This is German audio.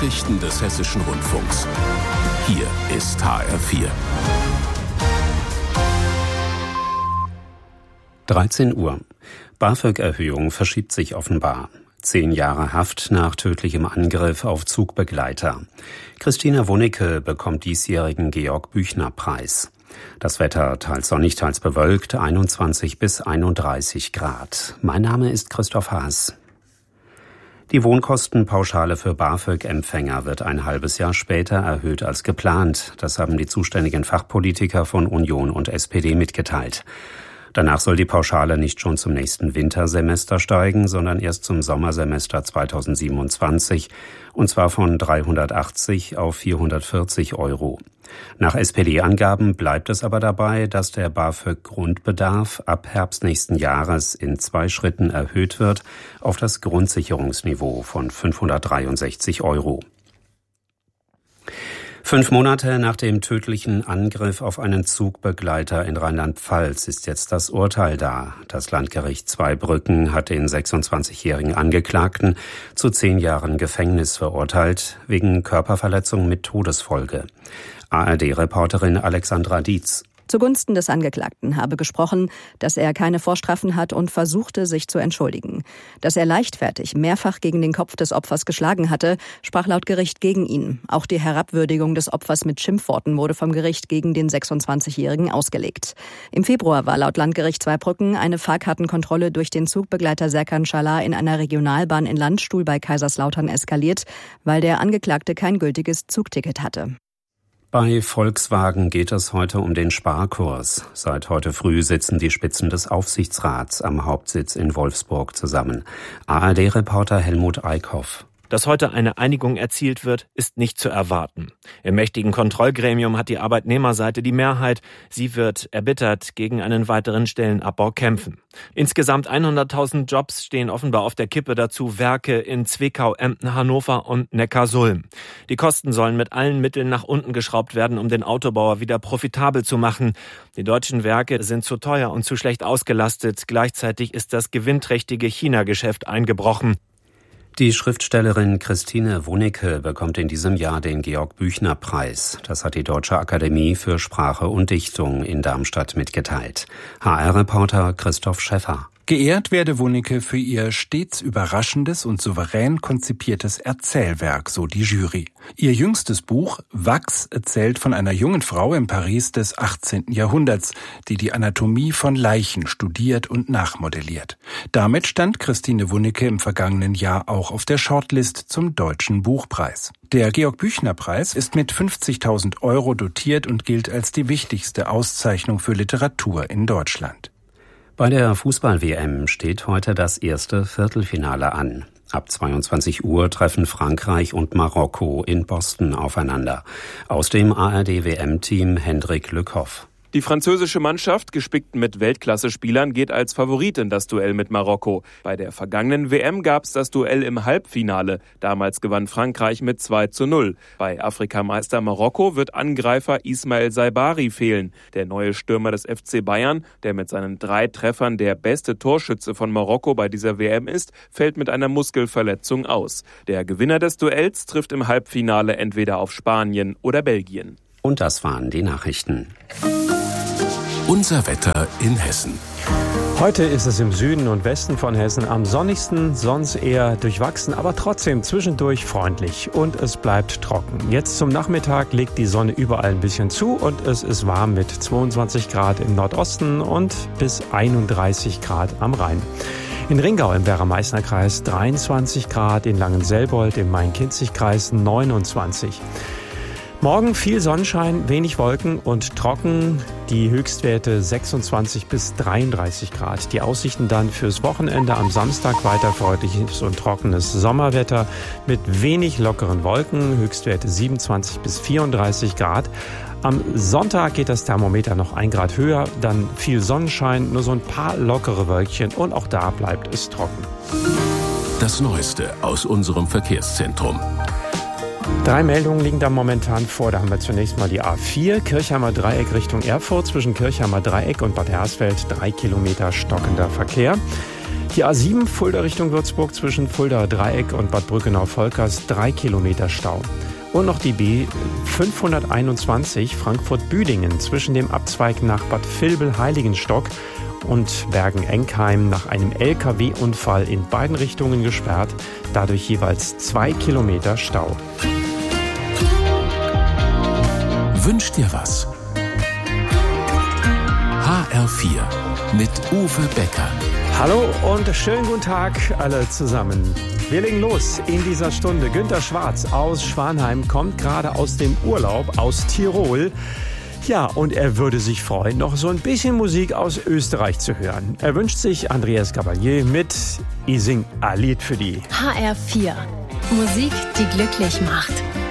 Nachrichten des Hessischen Rundfunks. Hier ist HR4. 13 Uhr. BAföG-Erhöhung verschiebt sich offenbar. 10 Jahre Haft nach tödlichem Angriff auf Zugbegleiter. Christina Wunicke bekommt diesjährigen Georg-Büchner-Preis. Das Wetter teils sonnig, teils bewölkt, 21 bis 31 Grad. Mein Name ist Christoph Haas. Die Wohnkostenpauschale für BAföG-Empfänger wird ein halbes Jahr später erhöht als geplant. Das haben die zuständigen Fachpolitiker von Union und SPD mitgeteilt. Danach soll die Pauschale nicht schon zum nächsten Wintersemester steigen, sondern erst zum Sommersemester 2027, und zwar von 380 auf 440 Euro. Nach SPD-Angaben bleibt es aber dabei, dass der BAföG-Grundbedarf ab Herbst nächsten Jahres in 2 Schritten erhöht wird auf das Grundsicherungsniveau von 563 Euro. 5 Monate nach dem tödlichen Angriff auf einen Zugbegleiter in Rheinland-Pfalz ist jetzt das Urteil da. Das Landgericht Zweibrücken hat den 26-jährigen Angeklagten zu 10 Jahren Gefängnis verurteilt, wegen Körperverletzung mit Todesfolge. ARD-Reporterin Alexandra Dietz. Zugunsten des Angeklagten habe gesprochen, dass er keine Vorstrafen hat und versuchte, sich zu entschuldigen. Dass er leichtfertig mehrfach gegen den Kopf des Opfers geschlagen hatte, sprach laut Gericht gegen ihn. Auch die Herabwürdigung des Opfers mit Schimpfworten wurde vom Gericht gegen den 26-Jährigen ausgelegt. Im Februar war laut Landgericht Zweibrücken eine Fahrkartenkontrolle durch den Zugbegleiter Serkan Çalar in einer Regionalbahn in Landstuhl bei Kaiserslautern eskaliert, weil der Angeklagte kein gültiges Zugticket hatte. Bei Volkswagen geht es heute um den Sparkurs. Seit heute früh sitzen die Spitzen des Aufsichtsrats am Hauptsitz in Wolfsburg zusammen. ARD-Reporter Helmut Eickhoff. Dass heute eine Einigung erzielt wird, ist nicht zu erwarten. Im mächtigen Kontrollgremium hat die Arbeitnehmerseite die Mehrheit. Sie wird erbittert gegen einen weiteren Stellenabbau kämpfen. Insgesamt 100.000 Jobs stehen offenbar auf der Kippe, dazu Werke in Zwickau, Emden, Hannover und Neckarsulm. Die Kosten sollen mit allen Mitteln nach unten geschraubt werden, um den Autobauer wieder profitabel zu machen. Die deutschen Werke sind zu teuer und zu schlecht ausgelastet. Gleichzeitig ist das gewinnträchtige China-Geschäft eingebrochen. Die Schriftstellerin Christine Wunicke bekommt in diesem Jahr den Georg-Büchner-Preis. Das hat die Deutsche Akademie für Sprache und Dichtung in Darmstadt mitgeteilt. HR-Reporter Christoph Schäffer. Geehrt werde Wunicke für ihr stets überraschendes und souverän konzipiertes Erzählwerk, so die Jury. Ihr jüngstes Buch Wachs erzählt von einer jungen Frau im Paris des 18. Jahrhunderts, die die Anatomie von Leichen studiert und nachmodelliert. Damit stand Christine Wunicke im vergangenen Jahr auch auf der Shortlist zum Deutschen Buchpreis. Der Georg-Büchner-Preis ist mit 50.000 Euro dotiert und gilt als die wichtigste Auszeichnung für Literatur in Deutschland. Bei der Fußball-WM steht heute das erste Viertelfinale an. Ab 22 Uhr treffen Frankreich und Marokko in Boston aufeinander. Aus dem ARD-WM-Team Hendrik Lückhoff. Die französische Mannschaft, gespickt mit Weltklasse-Spielern, geht als Favorit in das Duell mit Marokko. Bei der vergangenen WM gab es das Duell im Halbfinale. Damals gewann Frankreich mit 2:0. Bei Afrikameister Marokko wird Angreifer Ismail Saibari fehlen. Der neue Stürmer des FC Bayern, der mit seinen 3 Treffern der beste Torschütze von Marokko bei dieser WM ist, fällt mit einer Muskelverletzung aus. Der Gewinner des Duells trifft im Halbfinale entweder auf Spanien oder Belgien. Und das waren die Nachrichten. Unser Wetter in Hessen. Heute ist es im Süden und Westen von Hessen am sonnigsten, sonst eher durchwachsen, aber trotzdem zwischendurch freundlich und es bleibt trocken. Jetzt zum Nachmittag legt die Sonne überall ein bisschen zu und es ist warm mit 22 Grad im Nordosten und bis 31 Grad am Rhein. In Ringau im Werra-Meißner-Kreis 23 Grad, in Langenselbold im Main-Kinzig-Kreis 29. Morgen viel Sonnenschein, wenig Wolken und trocken, die Höchstwerte 26 bis 33 Grad. Die Aussichten dann fürs Wochenende am Samstag weiter freundliches und trockenes Sommerwetter mit wenig lockeren Wolken, Höchstwerte 27 bis 34 Grad. Am Sonntag geht das Thermometer noch 1 Grad höher, dann viel Sonnenschein, nur so ein paar lockere Wölkchen und auch da bleibt es trocken. Das Neueste aus unserem Verkehrszentrum. 3 Meldungen liegen da momentan vor. Da haben wir zunächst mal die A4, Kirchheimer Dreieck Richtung Erfurt. Zwischen Kirchheimer Dreieck und Bad Hersfeld 3 Kilometer stockender Verkehr. Die A7 Fulda Richtung Würzburg zwischen Fuldaer Dreieck und Bad Brückenau-Volkers 3 Kilometer Stau. Und noch die B 521 Frankfurt-Büdingen zwischen dem Abzweig nach Bad Vilbel-Heiligenstock und Bergen-Enkheim nach einem LKW-Unfall in beiden Richtungen gesperrt, dadurch jeweils 2 Kilometer Stau. Wünsch dir was? HR4 mit Uwe Becker. Hallo und schönen guten Tag alle zusammen. Wir legen los in dieser Stunde. Günter Schwarz aus Schwanheim kommt gerade aus dem Urlaub aus Tirol. Ja, und er würde sich freuen, noch so ein bisschen Musik aus Österreich zu hören. Er wünscht sich Andreas Gabalier mit "I sing a Lied für die". HR4. Musik, die glücklich macht.